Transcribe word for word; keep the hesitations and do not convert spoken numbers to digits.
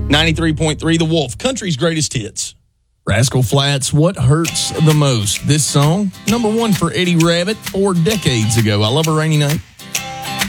ninety-three point three The Wolf, country's greatest hits. Rascal Flatts, What Hurts the Most? This song, number one for Eddie Rabbitt four decades ago. I Love a Rainy Night.